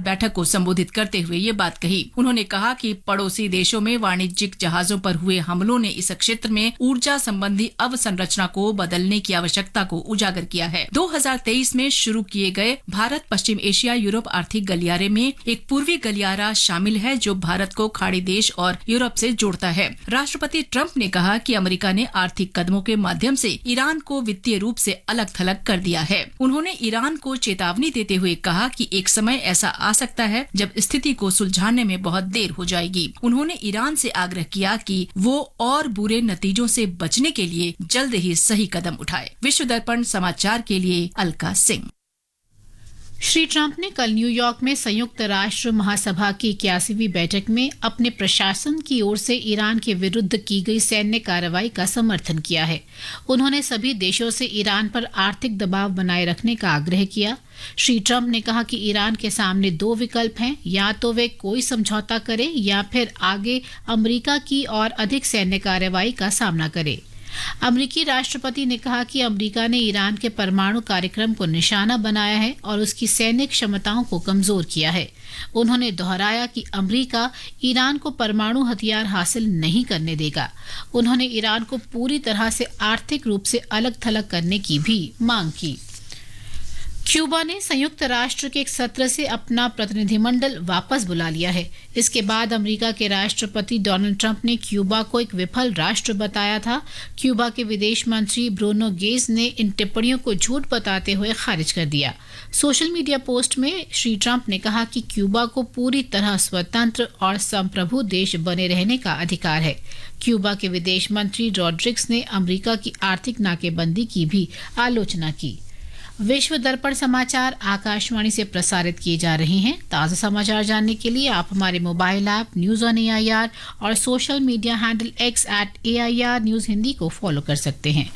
बैठक को संबोधित करते हुए ये बात कही। उन्होंने कहा कि पड़ोसी देशों में वाणिज्यिक जहाजों पर हुए हमलों ने इस क्षेत्र में ऊर्जा संबंधी अवसंरचना को बदलने की आवश्यकता को उजागर किया है। 2023 में शुरू किए गए भारत पश्चिम एशिया यूरोप आर्थिक गलियारे में एक पूर्वी गलियारा शामिल है जो भारत को खाड़ी देश और यूरोप से जोड़ता है। राष्ट्रपति ट्रंप ने कहा कि अमेरिका ने आर्थिक कदमों के माध्यम से ईरान को वित्तीय रूप से अलग थलग कर दिया है। उन्होंने ईरान को चेतावनी देते हुए कहा कि एक समय ऐसा आ सकता है जब स्थिति को सुलझाने में बहुत देर हो जाएगी। उन्होंने ईरान से आग्रह किया कि वो और बुरे नतीजों से बचने के लिए जल्द ही सही कदम उठाए। विश्व दर्पण समाचार के लिए अलका सिंह। श्री ट्रंप ने कल न्यूयॉर्क में संयुक्त राष्ट्र महासभा की 81वीं बैठक में अपने प्रशासन की ओर से ईरान के विरुद्ध की गई सैन्य कार्रवाई का समर्थन किया है। उन्होंने सभी देशों से ईरान पर आर्थिक दबाव बनाए रखने का आग्रह किया। श्री ट्रंप ने कहा कि ईरान के सामने दो विकल्प हैं, या तो वे कोई समझौता करे या फिर आगे अमेरिका की और अधिक सैन्य कार्रवाई का सामना करे। अमेरिकी राष्ट्रपति ने कहा कि अमेरिका ने ईरान के परमाणु कार्यक्रम को निशाना बनाया है और उसकी सैन्य क्षमताओं को कमजोर किया है। उन्होंने दोहराया कि अमेरिका ईरान को परमाणु हथियार हासिल नहीं करने देगा। उन्होंने ईरान को पूरी तरह से आर्थिक रूप से अलग थलग करने की भी मांग की। क्यूबा ने संयुक्त राष्ट्र के एक सत्र से अपना प्रतिनिधिमंडल वापस बुला लिया है। इसके बाद अमेरिका के राष्ट्रपति डोनाल्ड ट्रंप ने क्यूबा को एक विफल राष्ट्र बताया था। क्यूबा के विदेश मंत्री ब्रूनो गेज ने इन टिप्पणियों को झूठ बताते हुए खारिज कर दिया। सोशल मीडिया पोस्ट में श्री ट्रंप ने कहा कि क्यूबा को पूरी तरह स्वतंत्र और संप्रभु देश बने रहने का अधिकार है। क्यूबा के विदेश मंत्री रॉड्रिग्स ने अमेरिका की आर्थिक नाकेबंदी की भी आलोचना की। विश्व दर्पण समाचार आकाशवाणी से प्रसारित किए जा रहे हैं। ताज़ा समाचार जानने के लिए आप हमारे mobile app news on AIR और social media handle X @AIR news Hindi को फॉलो कर सकते हैं।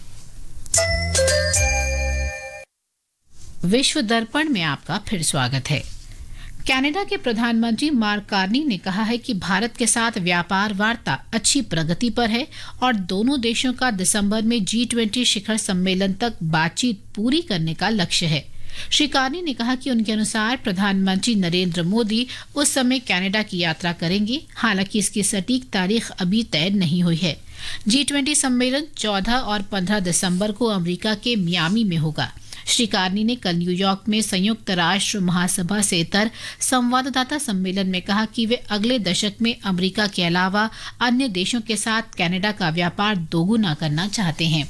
विश्व दर्पण में आपका फिर स्वागत है। कनाडा के प्रधानमंत्री मार्क कार्नी ने कहा है कि भारत के साथ व्यापार वार्ता अच्छी प्रगति पर है और दोनों देशों का दिसंबर में G20 शिखर सम्मेलन तक बातचीत पूरी करने का लक्ष्य है। श्री कार्नी ने कहा कि उनके अनुसार प्रधानमंत्री नरेंद्र मोदी उस समय कनाडा की यात्रा करेंगे। हालांकि इसकी सटीक तारीख अभी तय नहीं हुई है। G20 सम्मेलन 14 और 15 दिसंबर को अमेरिका के मियामी में होगा। श्री कार्नी ने कल न्यूयॉर्क में संयुक्त राष्ट्र महासभा से इतर संवाददाता सम्मेलन में कहा कि वे अगले दशक में अमेरिका के अलावा अन्य देशों के साथ कनाडा का व्यापार दोगुना करना चाहते हैं।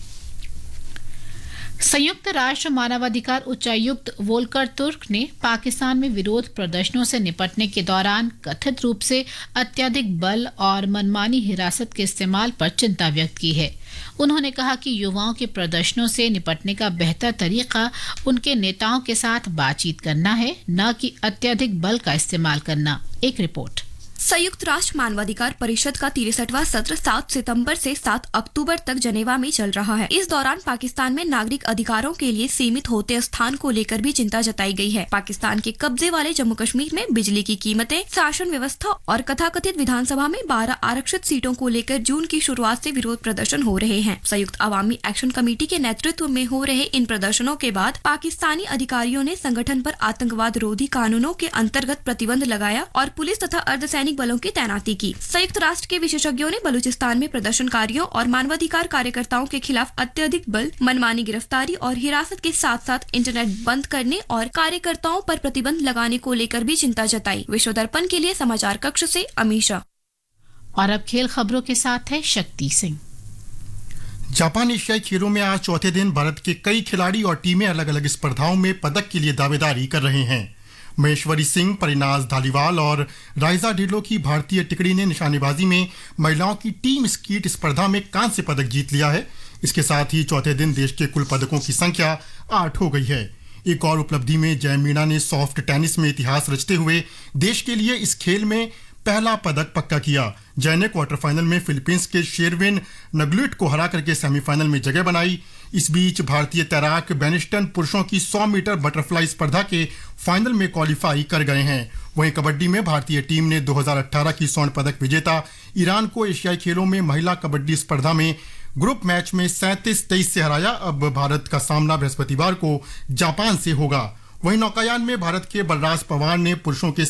संयुक्त राष्ट्र मानवाधिकार उच्चायुक्त वोल्कर तुर्क ने पाकिस्तान में विरोध प्रदर्शनों से निपटने के दौरान कथित रूप से अत्यधिक बल और मनमानी हिरासत के इस्तेमाल पर चिंता व्यक्त की है। उन्होंने कहा कि युवाओं के प्रदर्शनों से निपटने का बेहतर तरीका उनके नेताओं के साथ बातचीत करना है, न कि अत्यधिक बल का इस्तेमाल करना। एक रिपोर्ट। संयुक्त राष्ट्र मानवाधिकार परिषद का 63वां सत्र 7 सितंबर से 7 अक्टूबर तक जनेवा में चल रहा है। इस दौरान पाकिस्तान में नागरिक अधिकारों के लिए सीमित होते स्थान को लेकर भी चिंता जताई गई है। पाकिस्तान के कब्जे वाले जम्मू कश्मीर में बिजली की कीमतें, शासन व्यवस्था और कथाकथित विधानसभा में 12 आरक्षित सीटों को लेकर जून की शुरुआत से विरोध प्रदर्शन हो रहे हैं। संयुक्त अवामी एक्शन कमेटी के नेतृत्व में हो रहे इन प्रदर्शनों के बाद पाकिस्तानी अधिकारियों ने संगठन पर आतंकवाद रोधी कानूनों के अंतर्गत प्रतिबंध लगाया और पुलिस तथा अर्धसैनिक बलों की तैनाती की। संयुक्त राष्ट्र के विशेषज्ञों ने बलूचिस्तान में प्रदर्शनकारियों और मानवाधिकार कार्यकर्ताओं के खिलाफ अत्यधिक बल, मनमानी गिरफ्तारी और हिरासत के साथ साथ इंटरनेट बंद करने और कार्यकर्ताओं पर प्रतिबंध लगाने को लेकर भी चिंता जताई। विश्व दर्पण के लिए समाचार कक्ष से अमीशा। और अब खेल खबरों के साथ है शक्ति सिंह। जापान एशियाई खेलों में आज चौथे दिन भारत के कई खिलाड़ी और टीमें अलग अलग स्पर्धाओं में पदक के लिए दावेदारी कर रहे हैं। महेश्वरी सिंह, परिनाज धालीवाल और राइजा ढिल्लो की भारतीय टुकड़ी ने निशानेबाजी में महिलाओं की टीम स्कीट स्पर्धा में कांस्य पदक जीत लिया है। इसके साथ ही चौथे दिन देश के कुल पदकों की संख्या 8 हो गई है। एक और उपलब्धि में जय मीणा ने सॉफ्ट टेनिस में इतिहास रचते हुए देश के लिए इस खेल में पहला पदक पक्का किया। जय ने क्वार्टर फाइनल में फिलीपींस के शेरविन नगलुइट को हरा करके सेमीफाइनल में जगह बनाई। इस बीच भारतीय तैराक बेनिस्टन पुरुषों की 100 मीटर बटरफ्लाई स्पर्धा के फाइनल में क्वालिफाई कर गए हैं। वहीं कबड्डी में भारतीय टीम ने 2018 की स्वर्ण पदक विजेता ईरान को एशियाई खेलों में महिला कबड्डी स्पर्धा में ग्रुप मैच में 37-23 से हराया। अब भारत का सामना बृहस्पतिवार को जापान से होगा। वहीं नौकायान में भारत के बलराज पवार ने पुरुषों के